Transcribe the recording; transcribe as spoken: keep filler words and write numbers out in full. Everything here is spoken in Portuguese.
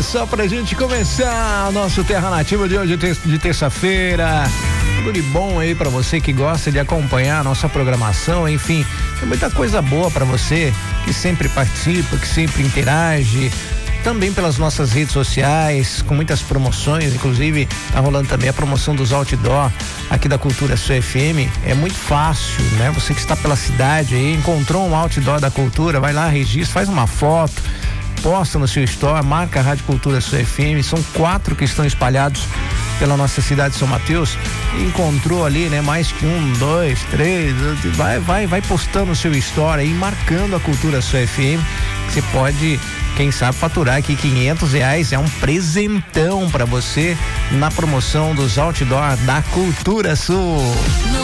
só pra gente começar o nosso Terra Nativa de hoje, de terça-feira. Tudo de bom aí pra você que gosta de acompanhar a nossa programação, enfim, tem muita coisa boa pra você que sempre participa, que sempre interage. Também pelas nossas redes sociais, com muitas promoções, inclusive tá rolando também a promoção dos outdoor aqui da Cultura Sul F M. É muito fácil, né? Você que está pela cidade aí, encontrou um outdoor da Cultura, vai lá, registra, faz uma foto, posta no seu store, marca a Rádio Cultura Sul F M. São quatro que estão espalhados pela nossa cidade de São Mateus. Encontrou ali, né? Mais que um, dois, três, vai, vai, vai postando no seu store aí, marcando a Cultura Sul F M. Você pode, quem sabe, faturar aqui quinhentos reais, é um presentão pra você na promoção dos outdoor da Cultura Sul.